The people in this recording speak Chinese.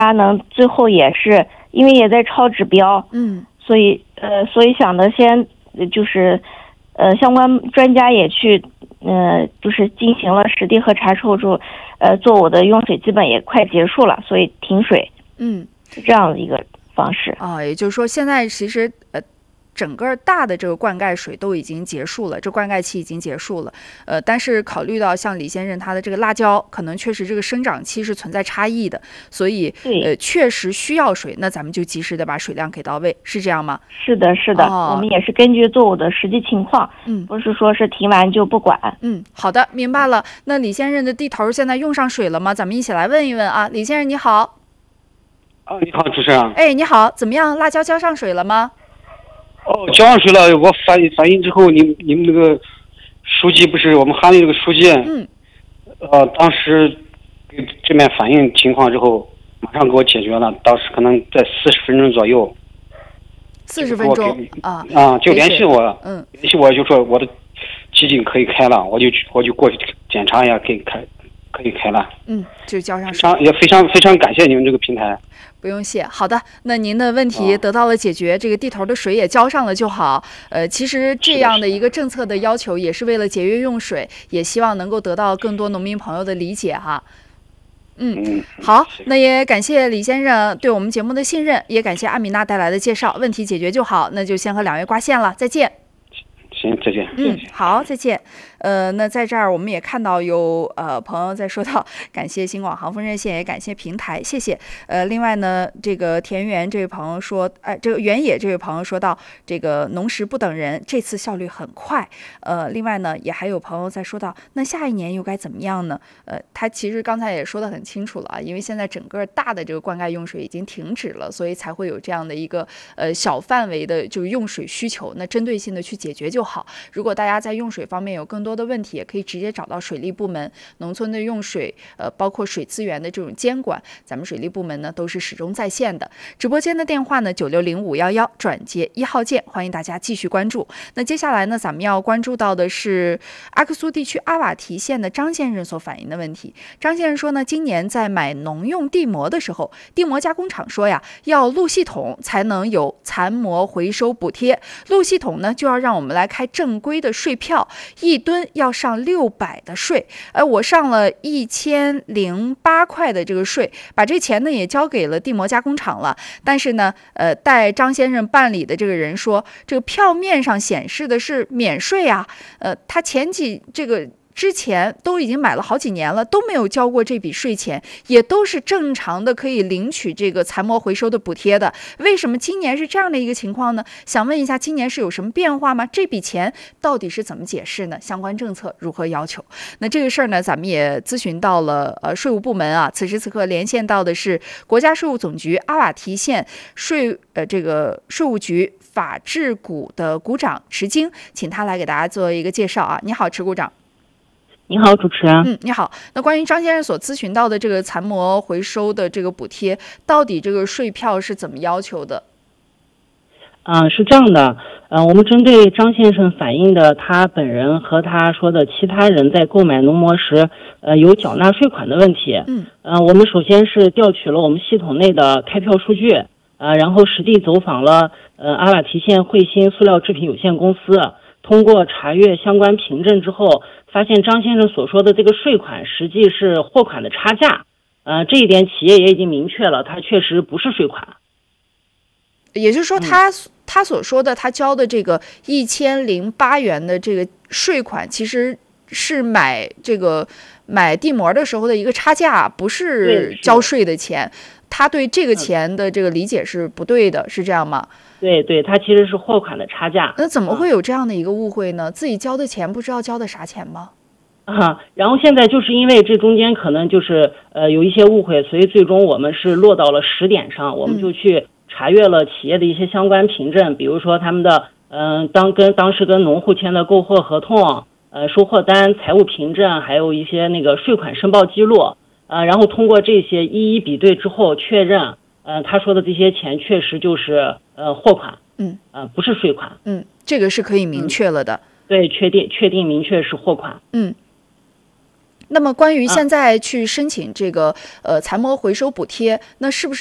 呢，最后也是因为也在超指标，所以想的先就是相关专家也去就是进行了实地核查之后，做我的用水基本也快结束了，所以停水，是这样的一个方式也就是说现在其实整个大的这个灌溉水都已经结束了，这灌溉期已经结束了。但是考虑到像李先生他的这个辣椒，可能确实这个生长期是存在差异的，所以确实需要水，那咱们就及时的把水量给到位，是这样吗？ 是的，是的，我们也是根据作物的实际情况，不是说是停完就不管。 好的，明白了。那李先生的地头现在用上水了吗？咱们一起来问一问啊。李先生你好。 你好，主持人。 你好，怎么样？辣椒浇上水了吗？ 浇上水了。我反映之后，你们那个书记不是我们行业这个书记，当时给这边反映情况之后，马上给我解决了。当时可能在40分钟左右。 40分钟就联系我，联系我就说我的基金可以开了，我就过去检查一下，可以开了。 就浇上水。 也非常感谢你们这个平台。 不用谢。好的，那您的问题得到了解决，这个地头的水也浇上了就好。其实这样的一个政策的要求也是为了节约用水，也希望能够得到更多农民朋友的理解哈。好，那也感谢李先生对我们节目的信任，也感谢阿米娜带来的介绍。问题解决就好，那就先和2位挂线了，再见。 行，再见。 好，再见。那在这儿我们也看到有朋友在说到感谢新广航风热线，也感谢平台，谢谢。另外呢，这个田园这位朋友说，这个原野这位朋友说到，这个农时不等人，这次效率很快。另外呢，也还有朋友在说到，那下一年又该怎么样呢？他其实刚才也说得很清楚了啊，因为现在整个大的这个灌溉用水已经停止了，所以才会有这样的一个小范围的就是用水需求，那针对性的去解决就好。如果大家在用水方面有更多的问题，也可以直接找到水利部门。农村的用水包括水资源的这种监管，咱们水利部门呢都是始终在线的。直播间的电话呢960511转接1号键，欢迎大家继续关注。那接下来呢，咱们要关注到的是阿克苏地区阿瓦提县的张先生所反映的问题。张先生说呢，今年在买农用地膜的时候，地膜加工厂说呀，要录系统才能有残膜回收补贴，录系统呢就要让我们来开正规的税票，1吨要上600的税，我上了1008块的这个税，把这钱呢也交给了地膜加工厂了。但是呢，带张先生办理的这个人说，这个票面上显示的是免税啊，他之前都已经买了好几年了，都没有交过这笔税钱，也都是正常的可以领取这个残膜回收的补贴的。为什么今年是这样的一个情况呢？想问一下，今年是有什么变化吗？这笔钱到底是怎么解释呢？相关政策如何要求？那这个事儿呢，咱们也咨询到了税务部门啊。此时此刻连线到的是国家税务总局阿瓦提县税务局法制股的股长池晶，请他来给大家做一个介绍啊。你好，池股长。 你好，主持人。 你好。那关于张先生所咨询到的这个残膜回收的这个补贴，到底这个税票是怎么要求的？ 是这样的，我们针对张先生反映的他本人和他说的其他人在购买农膜时，有缴纳税款的问题。我们首先是调取了我们系统内的开票数据，然后实地走访了阿瓦提县汇鑫塑料制品有限公司，通过查阅相关凭证之后，发现张先生所说的这个税款实际是货款的差价，这一点企业也已经明确了，它确实不是税款。 也就是说他所说的他交的这个1008元的这个税款，其实是买地膜的时候的一个差价，不是交税的钱。他对这个钱的这个理解是不对的，是这样吗？ 对，它其实是货款的差价。 那怎么会有这样的一个误会呢？自己交的钱不知道交的啥钱吗？ 然后现在就是因为这中间可能就是有一些误会，所以最终我们是落到了实点上，我们就去查阅了企业的一些相关凭证，比如说他们的当时跟农户签的购货合同、收货单、财务凭证，还有一些那个税款申报记录，然后通过这些一一比对之后确认，他说的这些钱确实就是货款，不是税款， 这个是可以明确了的， 对，确定明确是货款， 那么关于现在去申请这个残膜回收补贴，那是不是